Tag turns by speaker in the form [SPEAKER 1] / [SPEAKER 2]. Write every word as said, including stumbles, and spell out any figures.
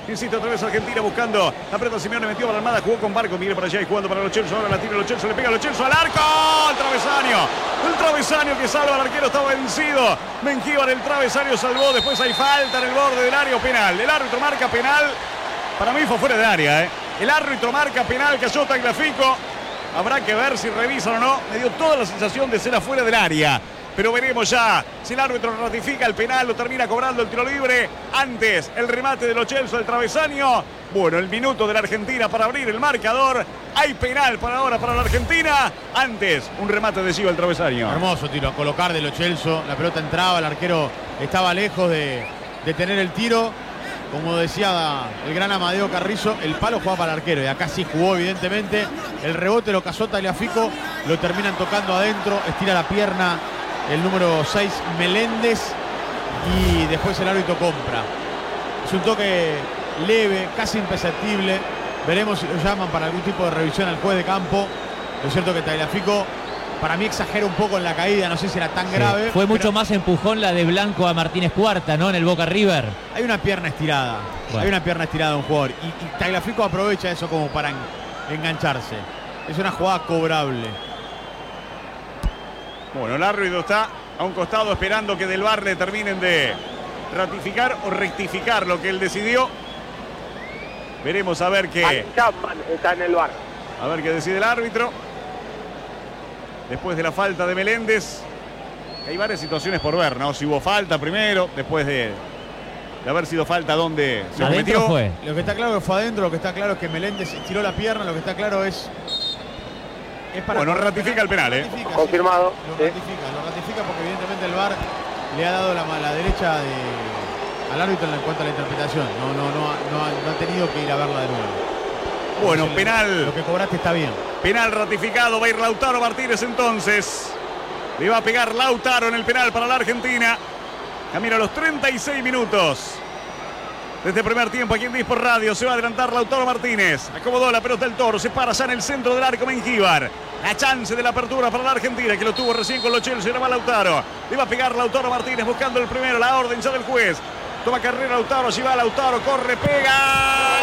[SPEAKER 1] Insiste otra vez Argentina buscando. Aprieta Simeone, metió para la Almada, jugó con Barco. Mire para allá y jugando para Lo Celso. Ahora la tira Lo Celso, le pega Lo Celso al arco. El travesaño. El travesaño que salva al arquero, estaba vencido. Mengíbar, el travesaño salvó. Después hay falta en el borde del área, penal. El árbitro marca penal. Para mí fue fuera de área, ¿eh? El árbitro marca penal, cayó Tagliafico. Habrá que ver si revisan o no. Me dio toda la sensación de ser afuera del área. Pero veremos ya si el árbitro ratifica el penal, lo termina cobrando el tiro libre. Antes, el remate de Lo Celso al travesaño. Bueno, el minuto de la Argentina para abrir el marcador. Hay penal para ahora para la Argentina. Antes, un remate de Silva al travesaño.
[SPEAKER 2] Hermoso tiro a colocar de Lo Celso. La pelota entraba, el arquero estaba lejos de, de tener el tiro. Como decía el gran Amadeo Carrizo, el palo jugaba para el arquero. Y acá sí jugó, evidentemente. El rebote lo cazó Tagliafico. Lo terminan tocando adentro. Estira la pierna el número seis, Meléndez. Y después el árbitro compra. Es un toque leve, casi imperceptible. Veremos si lo llaman para algún tipo de revisión al juez de campo. Lo es cierto que Tagliafico, para mí, exagera un poco en la caída. No sé si era tan
[SPEAKER 3] sí,
[SPEAKER 2] grave.
[SPEAKER 3] Fue mucho
[SPEAKER 2] pero...
[SPEAKER 3] más empujón la de Blanco a Martínez Cuarta, ¿no? En el Boca River.
[SPEAKER 2] Hay una pierna estirada. Bueno. Hay una pierna estirada de un jugador. Y, y Tagliafico aprovecha eso como para en, engancharse. Es una jugada cobrable.
[SPEAKER 1] Bueno, el árbitro está a un costado esperando que del V A R le terminen de ratificar o rectificar lo que él decidió. Veremos a ver qué...
[SPEAKER 4] Chapman está en el V A R.
[SPEAKER 1] A ver qué decide el árbitro. Después de la falta de Meléndez. Hay varias situaciones por ver, ¿no? Si hubo falta primero, después de, de haber sido falta, ¿dónde se cometió?
[SPEAKER 3] Fue.
[SPEAKER 2] Lo que está claro es que fue adentro, lo que está claro es que Meléndez estiró la pierna, lo que está claro es... es para
[SPEAKER 1] bueno, ratifica el penal, ¿eh?
[SPEAKER 4] Ratifica, confirmado.
[SPEAKER 2] Sí, lo
[SPEAKER 4] sí.
[SPEAKER 2] ratifica, lo ratifica porque evidentemente el V A R le ha dado la, la derecha de, al árbitro en cuanto a la interpretación. No, no, no, no, ha, no ha tenido que ir a verla de nuevo.
[SPEAKER 1] Bueno,
[SPEAKER 2] Entonces,
[SPEAKER 1] penal.
[SPEAKER 2] Lo que cobraste está bien.
[SPEAKER 1] Penal ratificado, va a ir Lautaro Martínez entonces. Le va a pegar Lautaro en el penal para la Argentina. Camina a los treinta y seis minutos. Desde el primer tiempo aquí en Disport Radio se va a adelantar Lautaro Martínez. Acomodó la pelota del Toro, se para ya en el centro del arco Mengíbar. La chance de la apertura para la Argentina que lo tuvo recién con Lo Celso. Y ahora va Lautaro. Le va a pegar Lautaro Martínez buscando el primero, la orden ya del juez. Toma carrera Lautaro, allí va Lautaro, corre, pega.